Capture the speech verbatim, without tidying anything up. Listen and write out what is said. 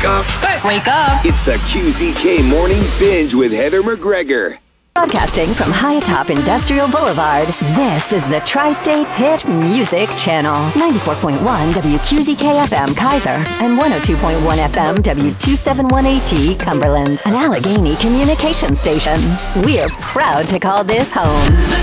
up. Hey. Wake up. It's the Q Z K Morning Binge with Heather McGregor. Broadcasting from high atop Industrial Boulevard, this is the Tri-States Hit Music Channel. ninety-four point one W Q Z K F M Kaiser and one oh two point one F M W two seventy-one A T Cumberland. An Allegheny communication station. We're proud to call this home.